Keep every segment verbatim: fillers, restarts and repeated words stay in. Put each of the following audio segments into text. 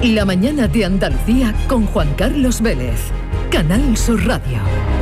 La mañana de Andalucía con Juan Carlos Vélez. Canal Sur Radio.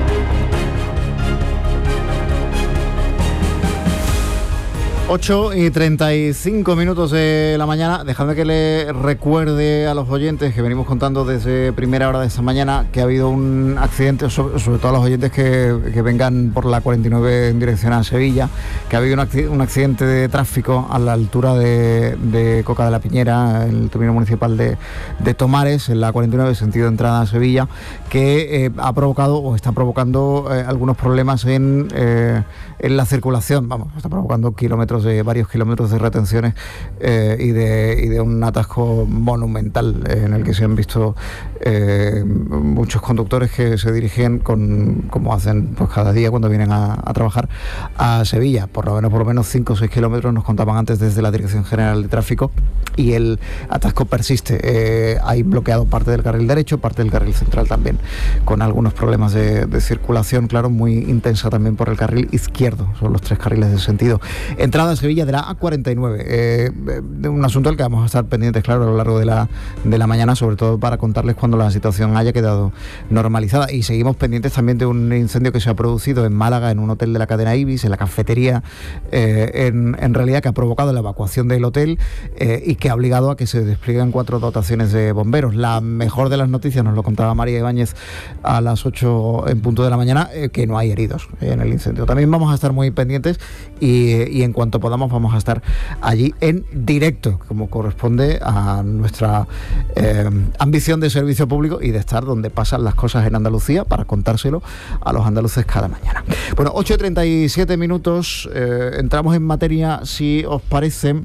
ocho y treinta y cinco minutos de la mañana. Dejadme que le recuerde a los oyentes que venimos contando desde primera hora de esta mañana que ha habido un accidente, sobre, sobre todo a los oyentes que, que vengan por la cuarenta y nueve en dirección a Sevilla, que ha habido un, acc- un accidente de tráfico a la altura de, de Coca de la Piñera, en el término municipal de, de Tomares, en la cuarenta y nueve, sentido de entrada a Sevilla, que eh, ha provocado o está provocando eh, algunos problemas en, eh, en la circulación. Vamos, está provocando kilómetros de varios kilómetros de retenciones eh, y, de, y de un atasco monumental eh, en el que se han visto eh, muchos conductores que se dirigen con, como hacen pues cada día cuando vienen a, a trabajar a Sevilla, por lo menos por lo menos cinco o seis kilómetros nos contaban antes desde la Dirección General de Tráfico, y el atasco persiste. Eh, hay bloqueado parte del carril derecho, parte del carril central también, con algunos problemas de, de circulación, claro, muy intensa también por el carril izquierdo, son los tres carriles de sentido. Entrada a Sevilla de la A cuarenta y nueve, eh, de un asunto al que vamos a estar pendientes, claro, a lo largo de la, de la mañana, sobre todo para contarles cuando la situación haya quedado normalizada. Y seguimos pendientes también de un incendio que se ha producido en Málaga, en un hotel de la cadena Ibis, en la cafetería, eh, en, en realidad que ha provocado la evacuación del hotel eh, y que ha obligado a que se desplieguen cuatro dotaciones de bomberos. La mejor de las noticias, nos lo contaba María Ibáñez a las ocho en punto de la mañana, eh, que no hay heridos en el incendio. También vamos a estar muy pendientes y, y en cuanto podamos vamos a estar allí en directo, como corresponde a nuestra eh, ambición de servicio público y de estar donde pasan las cosas en Andalucía para contárselo a los andaluces cada mañana. Bueno, ocho y treinta y siete minutos, eh, entramos en materia, si os parece,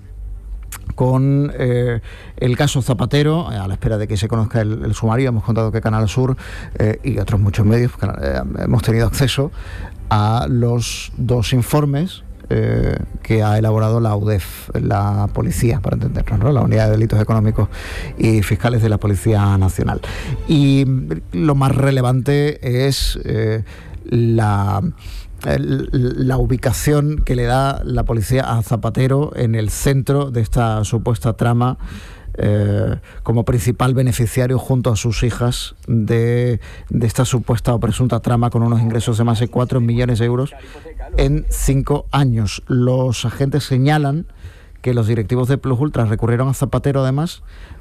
con eh, el caso Zapatero, a la espera de que se conozca el, el sumario. Hemos contado que Canal Sur eh, y otros muchos medios eh, hemos tenido acceso a los dos informes Eh, que ha elaborado la U D E F, la policía, para entendernos, ¿no? La Unidad de Delitos Económicos y Fiscales de la Policía Nacional. Y lo más relevante es eh, la... la ubicación que le da la policía a Zapatero en el centro de esta supuesta trama, eh, como principal beneficiario junto a sus hijas de, de esta supuesta o presunta trama, con unos ingresos de más de cuatro millones de euros en cinco años. Los agentes señalan que los directivos de Plus Ultra recurrieron a Zapatero además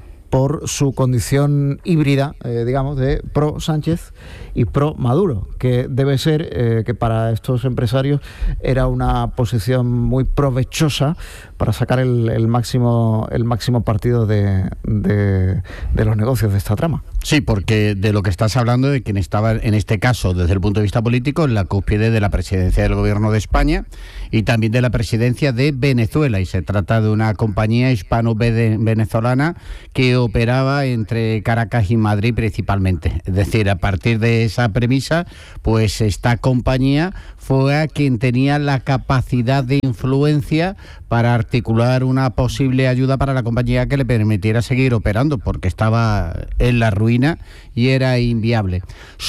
por su condición híbrida, eh, digamos, de pro Sánchez y pro Maduro, que debe ser eh, que para estos empresarios era una posición muy provechosa para sacar el, el máximo el máximo partido de, de, de los negocios de esta trama. Sí, porque de lo que estás hablando, de quien estaba en este caso desde el punto de vista político en la cúspide de la presidencia del gobierno de España y también de la presidencia de Venezuela, y se trata de una compañía hispano-venezolana que operaba entre Caracas y Madrid principalmente. Es decir, a partir de esa premisa, pues esta compañía fue a quien tenía la capacidad de influencia para articular una posible ayuda para la compañía que le permitiera seguir operando, porque estaba en la ruina y era inviable.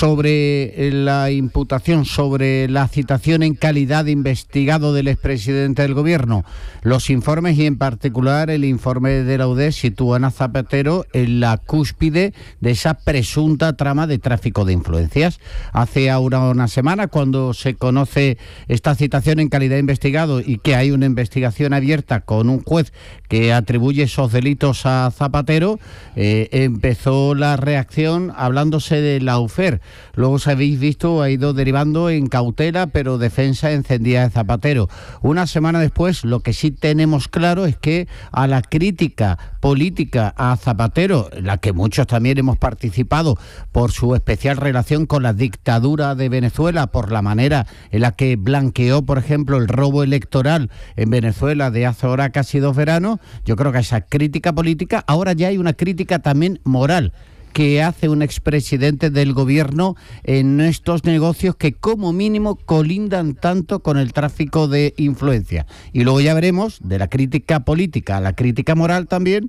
Sobre la imputación, sobre la citación en calidad de investigado del expresidente del gobierno, los informes y en particular el informe de la U D E sitúan a Zapatero en la cúspide de esa presunta trama de tráfico de influencias. Hace ahora una semana, cuando se conoce esta citación en calidad de investigado y que hay una investigación abierta con un juez que atribuye esos delitos a Zapatero, eh, empezó la reacción hablándose de Lawfare. Luego, os habéis visto, ha ido derivando en cautela, pero defensa encendida de Zapatero. Una semana después, lo que sí tenemos claro es que a la crítica política a Zapatero, la que muchos también hemos participado por su especial relación con la dictadura de Venezuela, por la manera en la que blanqueó, por ejemplo, el robo electoral en Venezuela de hace ahora casi dos veranos, yo creo que a esa crítica política ahora ya hay una crítica también moral que hace un expresidente del gobierno en estos negocios que como mínimo colindan tanto con el tráfico de influencia. Y luego ya veremos, de la crítica política a la crítica moral también,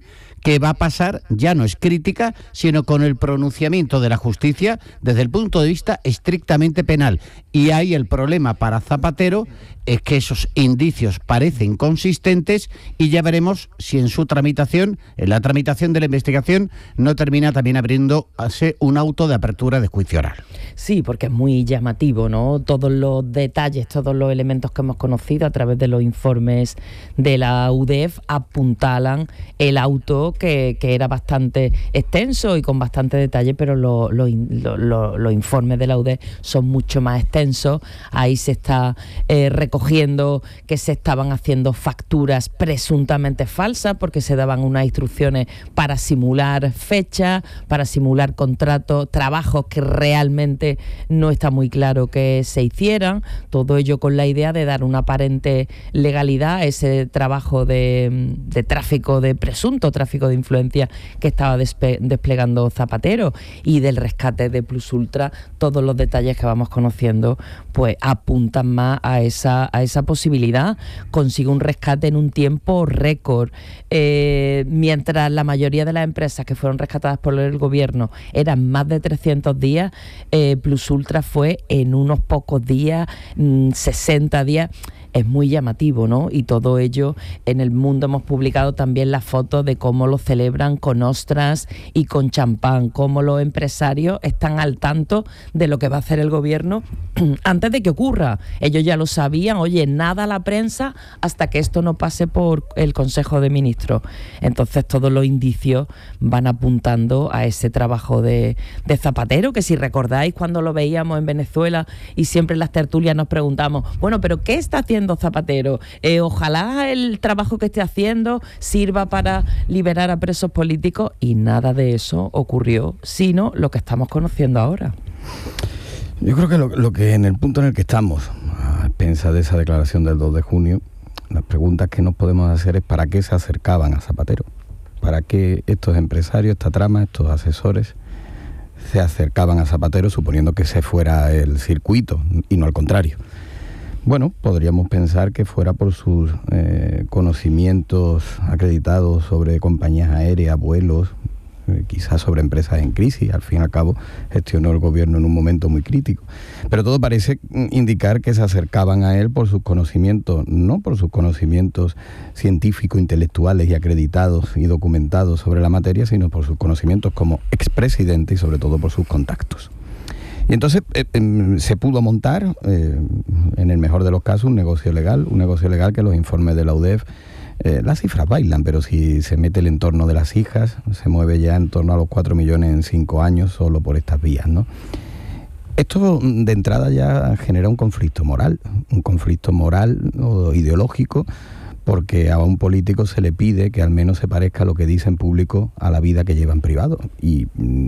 que va a pasar, ya no es crítica, sino con el pronunciamiento de la justicia desde el punto de vista estrictamente penal. Y ahí el problema para Zapatero es que esos indicios parecen consistentes y ya veremos si en su tramitación, en la tramitación de la investigación, no termina también abriéndose un auto de apertura de juicio oral. Sí, porque es muy llamativo, ¿no? Todos los detalles, todos los elementos que hemos conocido a través de los informes de la U D E F apuntalan el auto que, que era bastante extenso y con bastante detalle, pero los lo, lo, lo, lo informes de la U D E F son mucho más extensos. Ahí se está eh, recogiendo que se estaban haciendo facturas presuntamente falsas porque se daban unas instrucciones para simular fechas, para simular contratos, trabajos que realmente no está muy claro que se hicieran, todo ello con la idea de dar una aparente legalidad a ese trabajo de, de tráfico, de presunto tráfico de influencia que estaba despe- desplegando Zapatero, y del rescate de Plus Ultra. Todos los detalles que vamos conociendo pues apuntan más a esa, a esa posibilidad. Consigue un rescate en un tiempo récord, eh, mientras la mayoría de las empresas que fueron rescatadas por el gobierno eran más de trescientos días, eh, Plus Ultra fue en unos pocos días, mmm, sesenta días. Es muy llamativo, ¿no? Y todo ello en El Mundo hemos publicado también las fotos de cómo lo celebran con ostras y con champán, cómo los empresarios están al tanto de lo que va a hacer el gobierno antes de que ocurra. Ellos ya lo sabían, oye, nada a la prensa hasta que esto no pase por el Consejo de Ministros. Entonces todos los indicios van apuntando a ese trabajo de, de Zapatero, que si recordáis cuando lo veíamos en Venezuela y siempre en las tertulias nos preguntamos, bueno, pero ¿qué está haciendo Zapatero? Eh, ojalá el trabajo que esté haciendo sirva para liberar a presos políticos, y nada de eso ocurrió, sino lo que estamos conociendo ahora. Yo creo que lo, lo que en el punto en el que estamos, a expensas de esa declaración del dos de junio, las preguntas que nos podemos hacer es ¿para qué se acercaban a Zapatero? ¿Para qué estos empresarios, esta trama, estos asesores se acercaban a Zapatero suponiendo que ese fuera el circuito y no al contrario? Bueno, podríamos pensar que fuera por sus eh, conocimientos acreditados sobre compañías aéreas, vuelos, eh, quizás sobre empresas en crisis. Al fin y al cabo gestionó el gobierno en un momento muy crítico. Pero todo parece indicar que se acercaban a él por sus conocimientos, no por sus conocimientos científicos, intelectuales y acreditados y documentados sobre la materia, sino por sus conocimientos como expresidente y sobre todo por sus contactos. Y entonces eh, eh, se pudo montar, eh, en el mejor de los casos, un negocio legal, un negocio legal que los informes de la U D E F, eh, las cifras bailan, pero si se mete el entorno de las hijas, se mueve ya en torno a los cuatro millones en cinco años solo por estas vías, ¿no? Esto de entrada ya genera un conflicto moral, un conflicto moral o ideológico, porque a un político se le pide que al menos se parezca lo que dice en público a la vida que lleva en privado. Y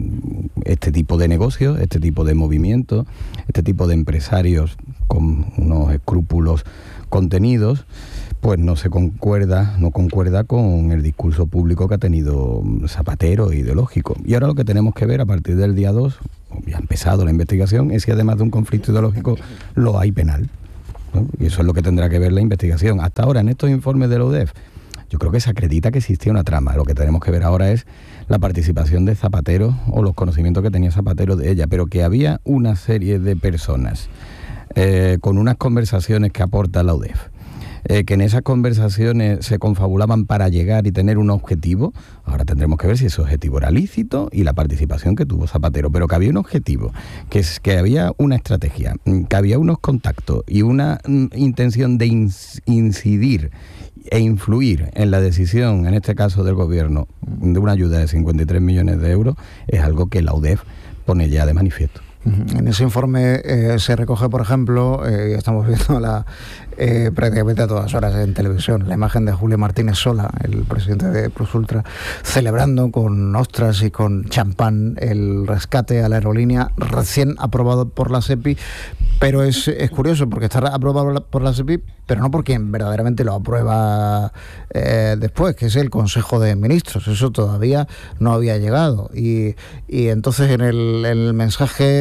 este tipo de negocios, este tipo de movimientos, este tipo de empresarios con unos escrúpulos contenidos, pues no se concuerda, no concuerda con el discurso público que ha tenido Zapatero ideológico. Y ahora lo que tenemos que ver a partir del día dos, ya ha empezado la investigación, es si además de un conflicto ideológico lo hay penal, ¿no? Y eso es lo que tendrá que ver la investigación. Hasta ahora, en estos informes de la U D E F, yo creo que se acredita que existía una trama. Lo que tenemos que ver ahora es la participación de Zapatero o los conocimientos que tenía Zapatero de ella, pero que había una serie de personas eh, con unas conversaciones que aporta la U D E F, eh, que en esas conversaciones se confabulaban para llegar y tener un objetivo. Ahora tendremos que ver si ese objetivo era lícito y la participación que tuvo Zapatero, pero que había un objetivo, que es que había una estrategia, que había unos contactos y una mm, intención de ins- incidir e influir en la decisión, en este caso del gobierno, de una ayuda de cincuenta y tres millones de euros, es algo que la U D E F pone ya de manifiesto. En ese informe eh, se recoge, por ejemplo, eh, estamos viendo la, eh, prácticamente a todas horas en televisión, la imagen de Julio Martínez Sola, el presidente de Plus Ultra, celebrando con ostras y con champán el rescate a la aerolínea recién aprobado por la SEPI. Pero es, es curioso porque está aprobado por la SEPI, pero no por quien verdaderamente lo aprueba eh, después, que es el Consejo de Ministros. Eso todavía no había llegado. Y, y entonces en el, en el mensaje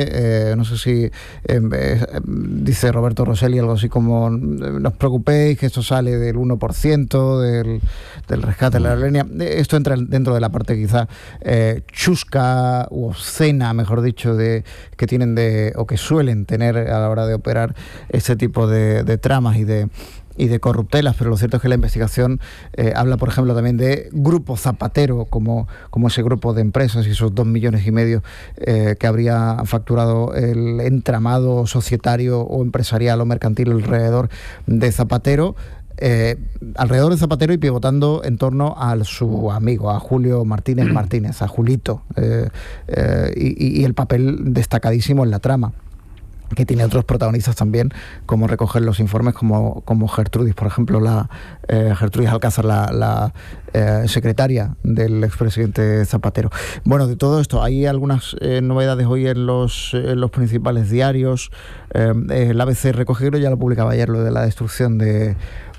eh, no sé si eh, eh, dice Roberto Rosselli algo así como no os preocupéis que esto sale del uno por ciento del, del rescate de la aerolínea. Esto entra dentro de la parte quizá eh, chusca u obscena, mejor dicho, de que tienen de o que suelen tener a la hora de operar este tipo de, de tramas y de y de corruptelas, pero lo cierto es que la investigación eh, habla, por ejemplo, también de Grupo Zapatero, como, como ese grupo de empresas y esos dos millones y medio eh, que habría facturado el entramado societario o empresarial o mercantil alrededor de Zapatero. Eh, alrededor de Zapatero y pivotando en torno a su amigo, a Julio Martínez Martínez, a Julito, eh, eh, y, y el papel destacadísimo en la trama, que tiene otros protagonistas también, como recoger los informes, como, como Gertrudis, por ejemplo, la eh, Gertrudis Alcázar, la, la eh, secretaria del expresidente Zapatero. Bueno, de todo esto, hay algunas eh, novedades hoy en los, en los principales diarios. Eh, el A B C recoge, creo ya lo publicaba ayer, lo de la destrucción de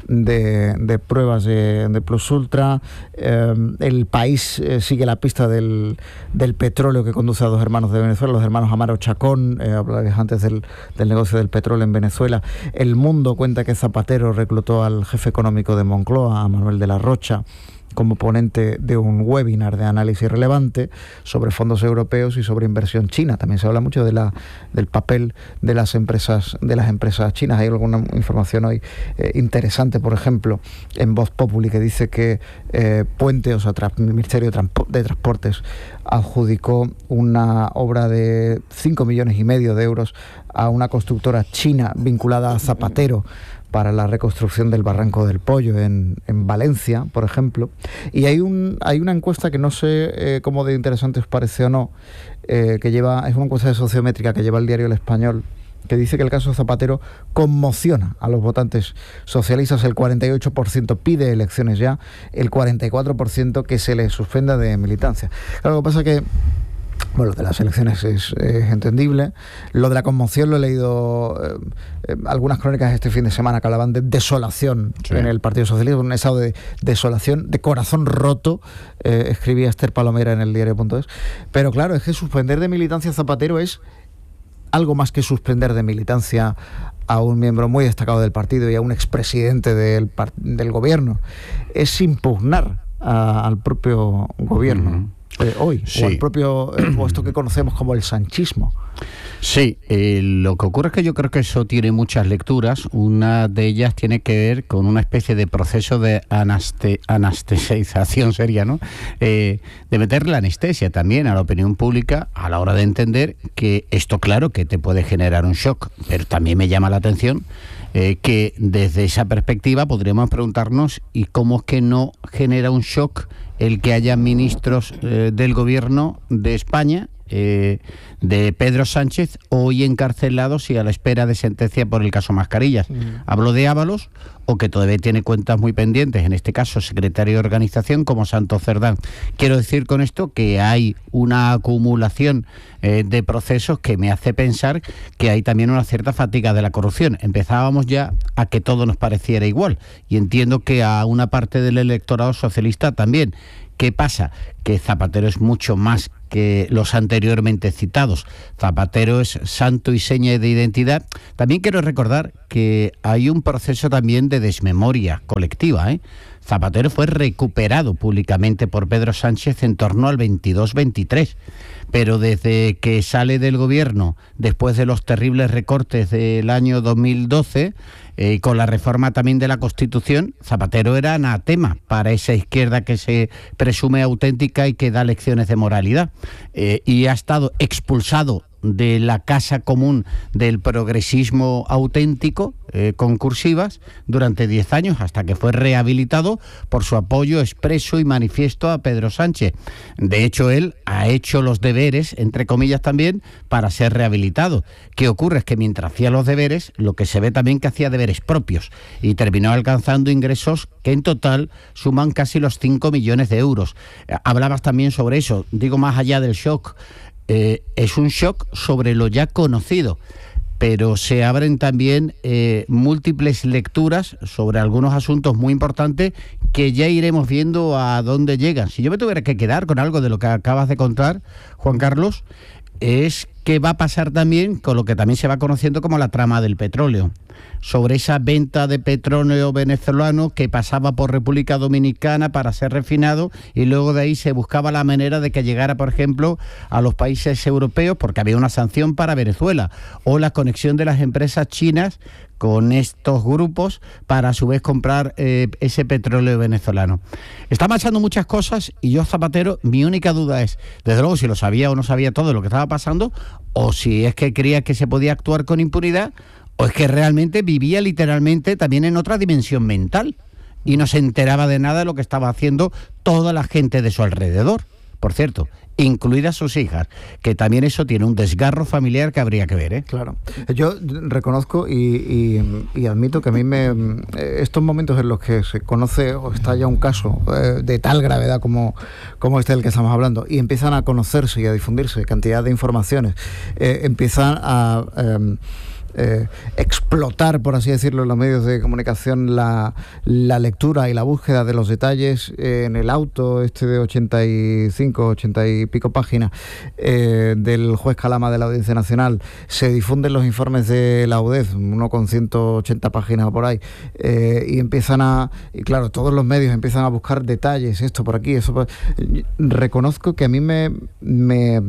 De, de pruebas de, de Plus Ultra. Eh, el País eh, sigue la pista del, del petróleo que conduce a dos hermanos de Venezuela, los hermanos Amaro Chacón, eh, hablabas antes del, del negocio del petróleo en Venezuela. El Mundo cuenta que Zapatero reclutó al jefe económico de Moncloa, a Manuel de la Rocha, como ponente de un webinar de análisis relevante sobre fondos europeos y sobre inversión china. También se habla mucho de la, del papel de las empresas de las empresas chinas. Hay alguna información hoy eh, interesante, por ejemplo, en Voz Populi, que dice que eh, Puente, o sea, tra- el Ministerio de, Transpo- de Transportes, adjudicó una obra de cinco millones y medio de euros a una constructora china vinculada a Zapatero para la reconstrucción del Barranco del Pollo en, en Valencia, por ejemplo. Y hay un hay una encuesta que no sé eh, cómo de interesante os parece o no, eh, que lleva es una encuesta de sociométrica que lleva el diario El Español, que dice que el caso Zapatero conmociona a los votantes socialistas. El cuarenta y ocho por ciento pide elecciones ya, el cuarenta y cuatro por ciento que se le suspenda de militancia. Claro, lo que pasa es que bueno, lo de las elecciones es, es entendible. Lo de la conmoción lo he leído eh, eh, algunas crónicas este fin de semana que hablaban de desolación sí. en el Partido Socialista, un estado de desolación, de corazón roto, eh, escribía Esther Palomera en el diario punto es. Pero claro, es que suspender de militancia a Zapatero es algo más que suspender de militancia a un miembro muy destacado del partido y a un expresidente del, par- del gobierno. Es impugnar a, al propio gobierno. Uh-huh. Eh, hoy, sí. o el propio eh, o esto que conocemos como el sanchismo. Sí, eh, lo que ocurre es que yo creo que eso tiene muchas lecturas. Una de ellas tiene que ver con una especie de proceso de anaste, anestesización sería, ¿no? Eh, de meter la anestesia también a la opinión pública a la hora de entender que esto, claro, que te puede generar un shock, pero también me llama la atención eh, que desde esa perspectiva podríamos preguntarnos ¿y cómo es que no genera un shock el que haya ministros eh, del gobierno de España, eh, de Pedro Sánchez, hoy encarcelados y a la espera de sentencia por el caso Mascarillas? Mm. Hablo de Ábalos, o que todavía tiene cuentas muy pendientes, en este caso secretario de organización como Santos Cerdán. Quiero decir con esto que hay una acumulación eh, de procesos que me hace pensar que hay también una cierta fatiga de la corrupción. Empezábamos ya a que todo nos pareciera igual, y entiendo que a una parte del electorado socialista también. ¿Qué pasa? Que Zapatero es mucho más que los anteriormente citados. Zapatero es santo y seña de identidad. También quiero recordar que hay un proceso también de desmemoria colectiva, ¿eh? Zapatero fue recuperado públicamente por Pedro Sánchez en torno al veintidós veintitrés, pero desde que sale del gobierno, después de los terribles recortes del año dos mil doce, eh, con la reforma también de la Constitución, Zapatero era anatema para esa izquierda que se presume auténtica y que da lecciones de moralidad, eh, y ha estado expulsado de la casa común del progresismo auténtico, eh, con cursivas, durante diez años, hasta que fue rehabilitado por su apoyo expreso y manifiesto a Pedro Sánchez. De hecho, él ha hecho los deberes, entre comillas también, para ser rehabilitado. ¿Qué ocurre? Es que mientras hacía los deberes, lo que se ve también que hacía deberes propios, y terminó alcanzando ingresos que en total suman casi los cinco millones de euros. Hablabas también sobre eso, digo, más allá del shock. Eh, es un shock sobre lo ya conocido, pero se abren también eh, múltiples lecturas sobre algunos asuntos muy importantes que ya iremos viendo a dónde llegan. Si yo me tuviera que quedar con algo de lo que acabas de contar, Juan Carlos, es que qué va a pasar también con lo que también se va conociendo como la trama del petróleo, sobre esa venta de petróleo venezolano que pasaba por República Dominicana para ser refinado y luego de ahí se buscaba la manera de que llegara, por ejemplo, a los países europeos porque había una sanción para Venezuela, o la conexión de las empresas chinas con estos grupos para a su vez comprar eh, ese petróleo venezolano. Está pasando muchas cosas y yo, Zapatero, mi única duda es, desde luego, si lo sabía o no sabía todo lo que estaba pasando, o si es que creía que se podía actuar con impunidad, o es que realmente vivía literalmente también en otra dimensión mental y no se enteraba de nada de lo que estaba haciendo toda la gente de su alrededor, por cierto, incluidas sus hijas, que también eso tiene un desgarro familiar que habría que ver, ¿eh? Claro. Yo reconozco y, y, y admito que a mí me... Estos momentos en los que se conoce o está ya un caso eh, de tal gravedad como, como este del que estamos hablando, y empiezan a conocerse y a difundirse cantidad de informaciones, eh, empiezan a... Eh, Eh, explotar, por así decirlo, en los medios de comunicación la, la lectura y la búsqueda de los detalles eh, en el auto este de ochenta y cinco, ochenta y pico páginas eh, del juez Calama de la Audiencia Nacional. Se difunden los informes de la U D E F, uno con ciento ochenta páginas por ahí, eh, y empiezan a, y claro, todos los medios empiezan a buscar detalles, esto por aquí, eso por... Reconozco que a mí me, me,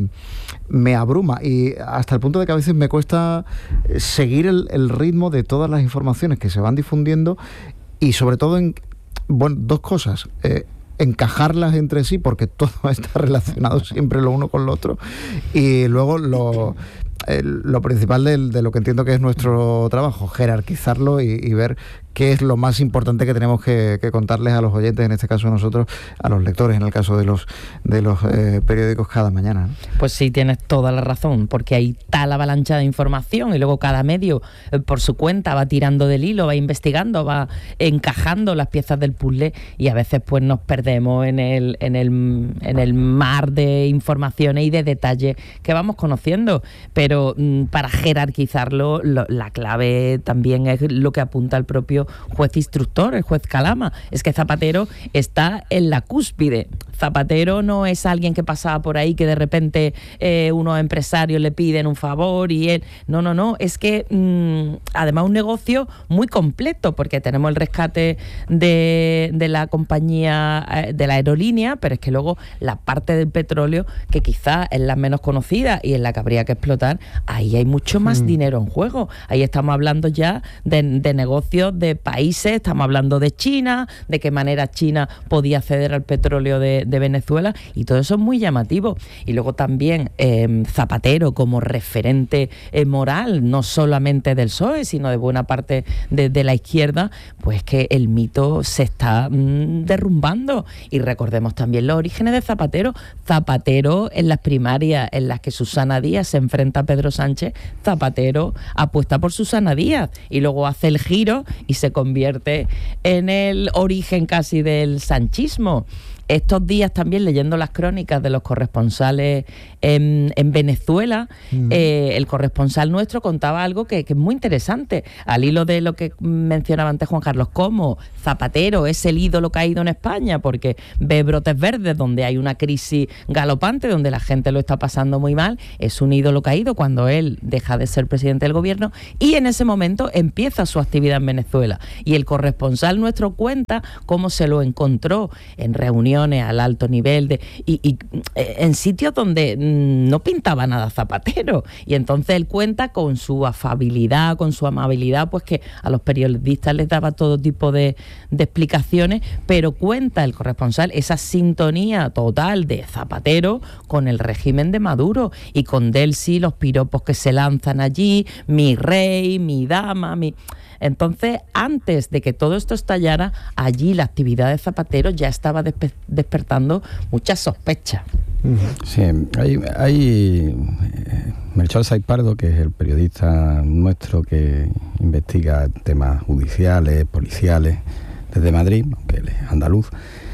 me abruma y hasta el punto de que a veces me cuesta seguir el, el ritmo de todas las informaciones que se van difundiendo y sobre todo en, bueno, dos cosas, eh, encajarlas entre sí porque todo está relacionado siempre lo uno con lo otro, y luego lo, eh, lo principal de, de lo que entiendo que es nuestro trabajo, jerarquizarlo y, y ver qué es lo más importante que tenemos que, que contarles a los oyentes, en este caso nosotros, a los lectores, en el caso de los de los eh, periódicos cada mañana, ¿no? Pues sí, tienes toda la razón, porque hay tal avalancha de información y luego cada medio eh, por su cuenta va tirando del hilo, va investigando, va encajando las piezas del puzzle y a veces pues nos perdemos en el, en el, en el mar de informaciones y de detalles que vamos conociendo, pero mm, para jerarquizarlo lo, la clave también es lo que apunta el propio juez instructor, el juez Calama, es que Zapatero está en la cúspide. Zapatero no es alguien que pasaba por ahí que de repente eh, unos empresarios le piden un favor y él... No, no, no, es que mmm, además un negocio muy completo porque tenemos el rescate de, de la compañía, eh, de la aerolínea, pero es que luego la parte del petróleo que quizás es la menos conocida y en la que habría que explotar, ahí hay mucho más mm. dinero en juego. Ahí estamos hablando ya de, de negocios de países, estamos hablando de China, de qué manera China podía acceder al petróleo de, de Venezuela, y todo eso es muy llamativo. Y luego también eh, Zapatero como referente eh, moral, no solamente del P S O E, sino de buena parte de, de la izquierda, pues que el mito se está mmm, derrumbando. Y recordemos también los orígenes de Zapatero. Zapatero en las primarias en las que Susana Díaz se enfrenta a Pedro Sánchez, Zapatero apuesta por Susana Díaz y luego hace el giro y se convierte en el origen casi del sanchismo. Estos días también leyendo las crónicas de los corresponsales en, en Venezuela, mm. eh, el corresponsal nuestro contaba algo que, que es muy interesante, al hilo de lo que mencionaba antes Juan Carlos, cómo Zapatero es el ídolo caído en España porque ve brotes verdes donde hay una crisis galopante, donde la gente lo está pasando muy mal, es un ídolo caído cuando él deja de ser presidente del gobierno y en ese momento empieza su actividad en Venezuela. Y el corresponsal nuestro cuenta cómo se lo encontró en reuniones al alto nivel de, y, y en sitios donde no pintaba nada Zapatero, y entonces él cuenta con su afabilidad, con su amabilidad, pues que a los periodistas les daba todo tipo de, de explicaciones, pero cuenta el corresponsal esa sintonía total de Zapatero con el régimen de Maduro y con Delcy, los piropos que se lanzan allí, mi rey, mi dama, mi... Entonces, antes de que todo esto estallara, allí la actividad de Zapatero ya estaba despe- despertando muchas sospechas. Sí, hay, hay eh, Melchor Saiz Pardo, que es el periodista nuestro que investiga temas judiciales, policiales, desde Madrid, aunque él es andaluz,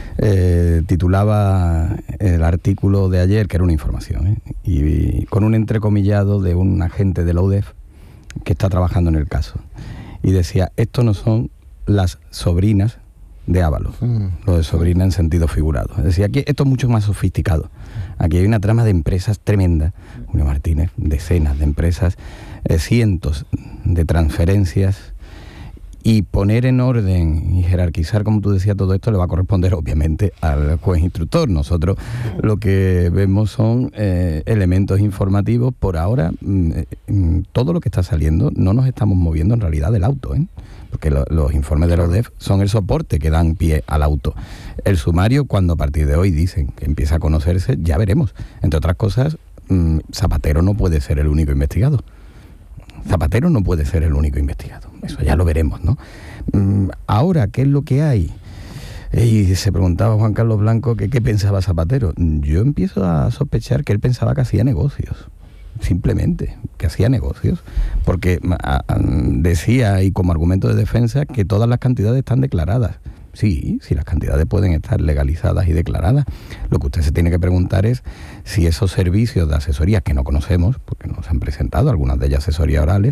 eh, titulaba el artículo de ayer, que era una información, ¿eh? y, y con un entrecomillado de un agente de la U D E F que está trabajando en el caso. Y decía, esto no son las sobrinas de Ábalos, mm. lo de Sobrina en sentido figurado. Es decir, aquí esto es mucho más sofisticado. Aquí hay una trama de empresas tremenda, Julio Martínez, decenas de empresas, eh, cientos de transferencias, y poner en orden y jerarquizar, como tú decías, todo esto le va a corresponder obviamente al juez instructor. Nosotros lo que vemos son eh, elementos informativos. Por ahora, mm, todo lo que está saliendo, no nos estamos moviendo en realidad del auto, ¿eh? Porque lo, los informes de la U D E F son el soporte que dan pie al auto. El sumario, cuando a partir de hoy dicen que empieza a conocerse, ya veremos. Entre otras cosas, mmm, Zapatero no puede ser el único investigado. Zapatero no puede ser el único investigado. Eso ya lo veremos, ¿no? Mm, ahora, ¿qué es lo que hay? Y se preguntaba Juan Carlos Blanco que qué pensaba Zapatero. Yo empiezo a sospechar que él pensaba que hacía negocios. Simplemente, que hacía negocios. Porque a, a, decía, y como argumento de defensa, que todas las cantidades están declaradas. Sí, sí, las cantidades pueden estar legalizadas y declaradas. Lo que usted se tiene que preguntar es si esos servicios de asesoría, que no conocemos, porque nos han presentado algunas de ellas asesorías orales,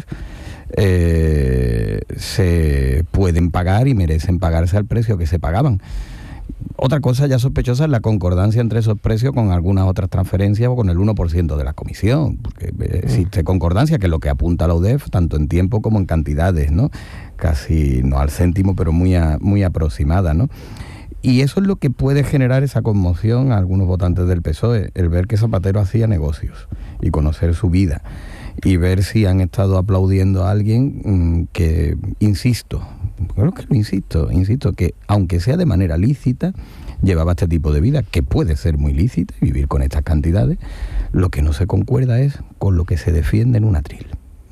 eh, se pueden pagar y merecen pagarse al precio que se pagaban. Otra cosa ya sospechosa es la concordancia entre esos precios con algunas otras transferencias o con el uno por ciento de la comisión, porque existe concordancia, que es lo que apunta la U D E F, tanto en tiempo como en cantidades, ¿no? Casi no al céntimo, pero muy, a, muy aproximada, ¿no? Y eso es lo que puede generar esa conmoción a algunos votantes del P S O E, el ver que Zapatero hacía negocios y conocer su vida, y ver si han estado aplaudiendo a alguien mmm, que, insisto, creo que lo insisto, insisto, que aunque sea de manera lícita, llevaba este tipo de vida, que puede ser muy lícita, y vivir con estas cantidades. Lo que no se concuerda es con lo que se defiende en un atril.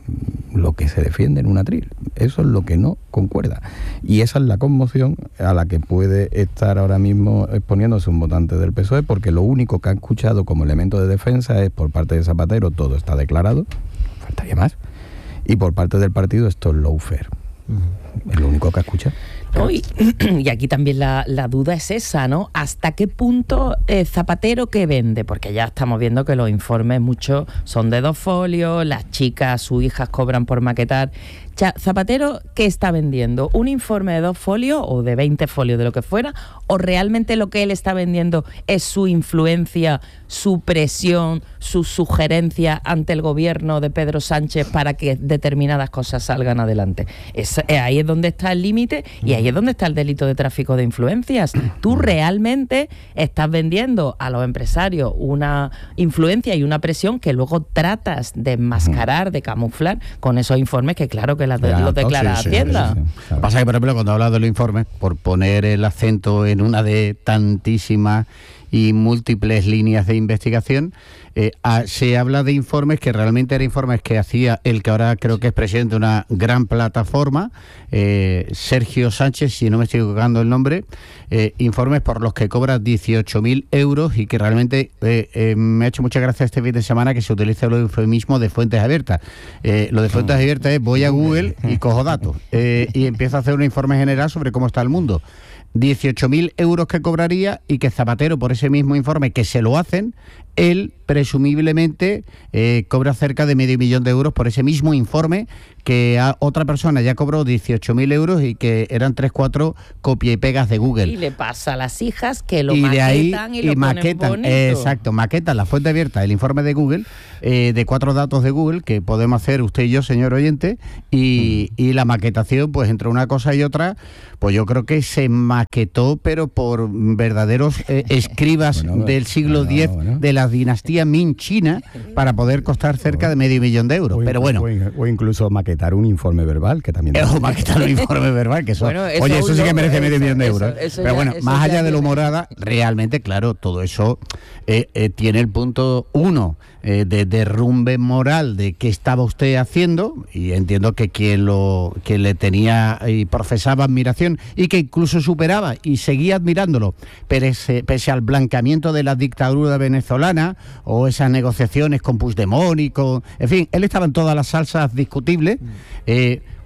Lo que se defiende en un atril. Eso es lo que no concuerda. Y esa es la conmoción a la que puede estar ahora mismo exponiéndose un votante del P S O E, porque lo único que ha escuchado como elemento de defensa es, por parte de Zapatero, todo está declarado, faltaría más, y por parte del partido, esto es lawfare. Uh-huh. Es lo único que escucha. No, y, y aquí también la, la duda es esa, ¿no? ¿Hasta qué punto eh, Zapatero que vende? Porque ya estamos viendo que los informes muchos son de dos folios, las chicas, sus hijas cobran por maquetar. Zapatero, ¿qué está vendiendo? ¿Un informe de dos folios o de veinte folios, de lo que fuera? ¿O realmente lo que él está vendiendo es su influencia, su presión, su sugerencia ante el gobierno de Pedro Sánchez para que determinadas cosas salgan adelante? Es, eh, ahí es donde está el límite y ahí es donde está el delito de tráfico de influencias. Tú realmente estás vendiendo a los empresarios una influencia y una presión que luego tratas de enmascarar, de camuflar con esos informes que claro que las de, los declara sí, sí, Hacienda. Sí, sí, sí. Lo que pasa es que, por ejemplo, cuando hablas de los informes, por poner el acento en una de tantísimas y múltiples líneas de investigación, eh, a, se habla de informes que realmente eran informes que hacía el que ahora creo que es presidente de una gran plataforma, eh, Sergio Sánchez, si no me estoy equivocando el nombre, eh, informes por los que cobra dieciocho mil euros y que realmente eh, eh, me ha hecho mucha gracia este fin de semana que se utiliza el eufemismo de fuentes abiertas. Eh, lo de fuentes abiertas es voy a Google y cojo datos eh, y empiezo a hacer un informe general sobre cómo está el mundo. dieciocho mil euros que cobraría y que Zapatero, por ese mismo informe que se lo hacen, él presumiblemente eh, cobra cerca de medio millón de euros por ese mismo informe que a otra persona ya cobró dieciocho mil euros y que eran tres, cuatro copia y pegas de Google. Y le pasa a las hijas que lo y maquetan de ahí, y lo y maquetan, ponen bonito. Exacto, maquetan la fuente abierta, el informe de Google, eh, de cuatro datos de Google que podemos hacer usted y yo, señor oyente, y, mm. y la maquetación, pues entre una cosa y otra, pues yo creo que se maquetó, pero por verdaderos eh, escribas bueno, del siglo diez bueno, bueno. de la dinastía Ming China para poder costar cerca de medio millón de euros. O pero bueno. O incluso maquetar un informe verbal, que también... O maquetar un informe verbal, que eso... Bueno, eso oye, eso sí que merece medio millón de euros. Eso, eso pero ya, bueno, más allá de lo morada, realmente, claro, todo eso eh, eh, tiene el punto uno eh, de derrumbe moral de qué estaba usted haciendo, y entiendo que quien, lo, quien le tenía y profesaba admiración y que incluso superaba y seguía admirándolo, pese, pese al blanqueamiento de la dictadura venezolana o esas negociaciones con Puigdemont y con... En fin, él estaba en todas las salsas discutibles, eh,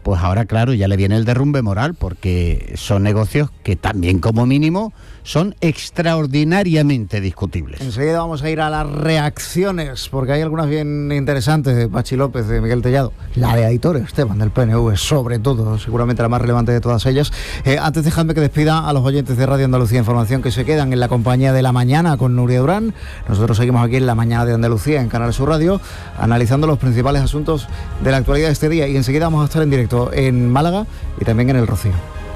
pues ahora, claro, ya le viene el derrumbe moral, porque son negocios que también, como mínimo, son extraordinariamente discutibles. Enseguida vamos a ir a las reacciones, porque hay algunas bien interesantes de Pachi López, de Miguel Tellado, la de Aitor Esteban del P N V, sobre todo, seguramente la más relevante de todas ellas. Eh, antes dejadme que despida a los oyentes de Radio Andalucía Información que se quedan en la compañía de La Mañana con Nuria Durán. Nosotros seguimos aquí en La Mañana de Andalucía, en Canal Sur Radio, analizando los principales asuntos de la actualidad de este día, y enseguida vamos a estar en directo en Málaga y también en El Rocío.